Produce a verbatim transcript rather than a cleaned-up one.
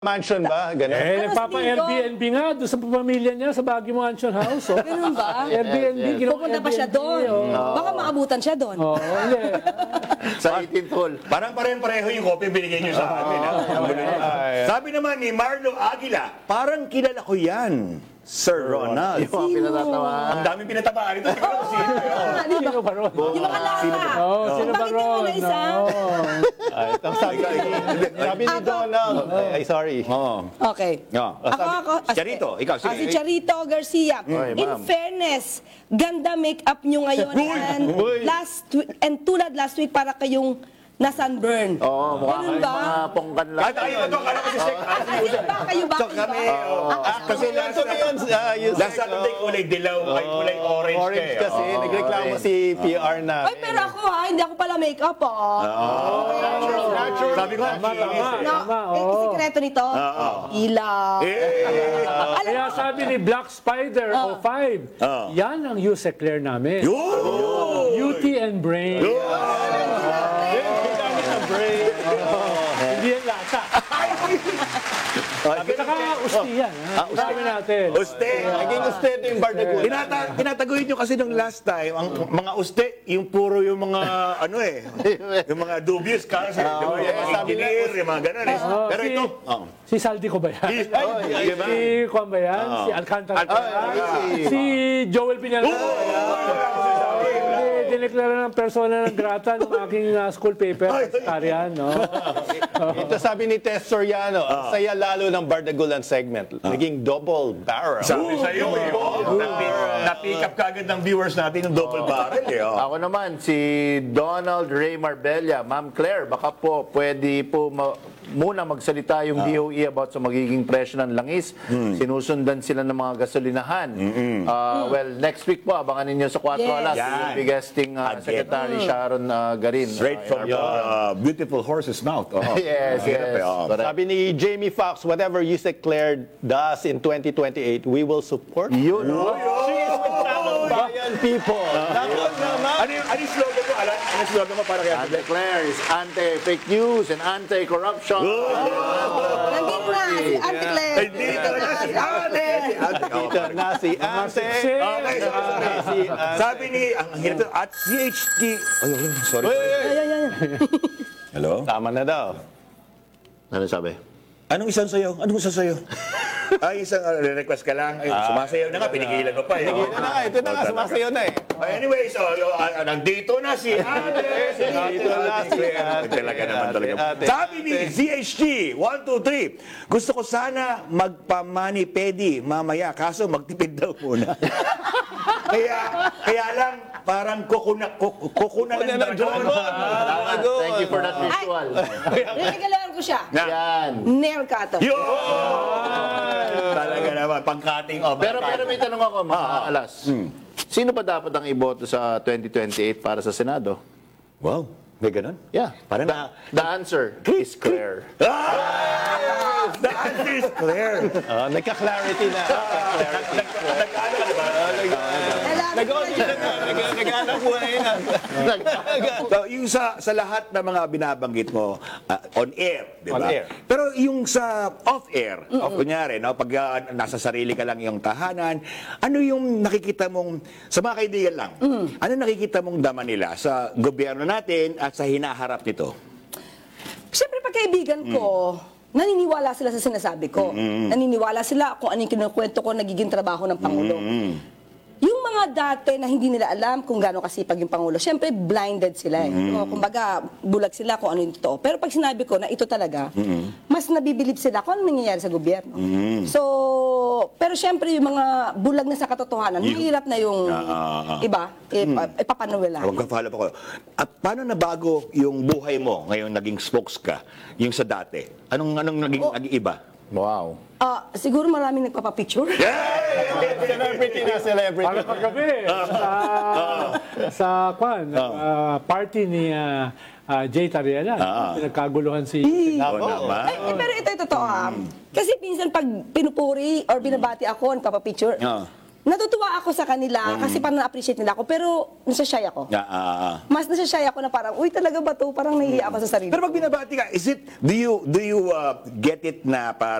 Mansion ba? Ganun. Eh, Ano, nagpapa-Airbnb nga doon sa pamilya niya sa Baguio Mansion House. Oh. Ganun ba? Airbnb, Yes, yes. ginawa Pupunta pa siya Airbnb, doon. oh. Baka maabutan siya doon. Oo, hindi. Sa eighteenth hole. Parang pareho-pareho yung copy binigay niyo sa amin. ha? Sabi naman ni Marlo Aguila, parang kilala ko yan, Sir Ronald. Yung mga pinatatawahan. Ang daming pinatamaan ito. Sino yun? Ah, di ba? Sino ba ron? Yung mga lasa. Oo, sino ba Bakit ron? yung wala isa? Oo. Ay, itong sabi, sabi ni Donald. Ay, ay, sorry. Oo. Okay. Oo. Ako, ako. ah, Charito, ikaw, sige. ah, si Charito Garcia. Oy, In ma'am. fairness, ganda make-up nyo ngayon. And last week, and tulad last week, para kayong na-sunburn. Oo, mukha Ganun kayong ba? mga pongkan lang. At ayun, ito, kala ko si Sek. Ah, kayo ba? Kayo ba? So kami, oh. Ah, kasi last Ito na yun, uh, yung last Saturday kulay dilaw, ay kulay orange, orange kayo. kasi. Oo, Nagreklamo orange. si P R na. Ay, pero ako ha, hindi ako pala make-up ah. Natural. Sabi ko, Tama, tama. No, Tama, eh, oo. sikreto nito, ilaw. Eh! Alam Kaya mo, sabi ni Black Spider o five, Ah. yan ang Yusek Claire namin. Yun! Beauty and brain. Hindi yan lata. Saka usti yan. ha? Sabi natin. Uste! Naging ustedo yung Bardagulan. Tinata tinataguyod nyo kasi nung last time, ang mga uste, yung puro yung mga, ano eh, yung mga dubious kasi, yung mga yes, sabi na, engineer, yung mga ganun eh. Oh, Pero si, ito, oh. si Saldi ko ba yan? Ay, di ba? Si Juan ba yan? Si Alcantara ba yan? si- Si Joel Piñal. Dineklara ng persona ng grata ng aking uh, school paper. Karian, no? Ito sabi ni Tess Soriano, ang saya lalo ng Bardagulan segment. Naging double barrel. Sabi sa'yo eh, oh, napi- na-pick up kagad ng viewers natin yung double barrel eh. Oh. Ako naman, si Donald Ray Marbella. Ma'am Claire, baka po pwede po ma- muna magsalita yung D O E about sa magiging presyo ng langis. Sinusundan sila ng mga gasolinahan. Uh, well, next week po, abangan ninyo sa Cuatro Yes. Alas. Yan. You'll be guesting uh, Again. Secretary Sharon uh, Garin. Straight uh, from in your our- uh, beautiful horse's mouth. Oh. Yes, Hirap eh, yes. oh. Correct. Sabi ni Jamie Fox, whatever Yusek Claire does in twenty twenty-eight, we will support. Yun, oh. She is with Tamang Bayan people. Dapat naman. Ano yung, ano yung slogan mo? Alan? Ano yung slogan mo para kaya? Ante Claire is anti-fake news and anti-corruption. nandito na si Auntie Claire. Dito na si Ate! Dito na si Ante. Okay, Si Ante. sabi ni, ang ang hirap ito, at C H D, ay, ay, sorry. Uy, uy, uy. Hello? Tama na daw. Ano sabi? Anong isang sayo? Anong isang sayo? Ay, isang uh, request ka lang. Ay, sumasayaw na nga, pinigilan mo pa. Eh. Ito na nga, ito na nga, sumasayo na eh. Anyway, so, uh, nandito na si Ate. Si Nandito na si Ate. Talaga naman Ate, talaga. Ate, Sabi ni Z H G, one, two, three, gusto ko sana magpamani pedi mamaya, kaso magtipid daw muna. kaya, kaya lang, parang kukuna, kuk- kukuna lang Ano daw. John? Thank you for that visual. Rinigalawan ko siya. Yan. Nail cutter. Yun! Talaga naman, pang-cutting off. Pero pero may tanong ako, mga alas. Sino ba dapat ang iboto sa twenty twenty-eight para sa Senado? Wow, may ganun? Yeah. Parang The, the answer is Claire. Ah! The answer is clear. Ah, nagka-clarity na. Nag-ano ka, diba? Nag-audition na. Nag- Nag-anak buhay na. So, yung sa sa lahat ng mga binabanggit mo, ah, on air, di ba? On air. Pero yung sa off-air, off, kunyari, no, pag ah, nasa sarili ka lang yung tahanan, ano yung nakikita mong, sa mga kaibigan lang, ano nakikita mong dama nila sa gobyerno natin at sa hinaharap nito? Siyempre, pagkaibigan ko, naniniwala sila sa sinasabi ko. Naniniwala sila kung ano yung kinukwento ko, nagiging trabaho ng Pangulo. Yung mga dati na hindi nila alam kung gaano kasipag yung Pangulo, siyempre blinded sila eh. O, kumbaga, bulag sila kung ano yung totoo. Pero pag sinabi ko na ito talaga, mas nabibilib sila kung ano nangyayari sa gobyerno. So, pero siyempre yung mga bulag na sa katotohanan, mahirap na yung Ah, ah, ah. iba, ipa- ipapanuwela. Huwag ka follow ako. At paano nabago yung buhay mo ngayong naging spokes ka, yung sa dati? Anong anong naging, Oh. naging iba? Wow. Ah, siguro maraming nagpapapicture. Celebrity na celebrity. Para kagabi, sa, sa kwan, ah, party ni ah, ah, Jay Tariela, pinagkaguluhan si... Oo naman. Ay, eh, pero ito yung totoo ha. Kasi minsan pag pinupuri or binabati ako, nagpapapicture, Ah. natutuwa ako sa kanila kasi parang na-appreciate nila ako, pero nasashy ako. Ah, ah, ah. Mas nasashy ako na parang, uy, talaga ba to? Parang nahihiya ako sa sarili Pero ko. pag binabati ka, is it, do you, do you uh, get it na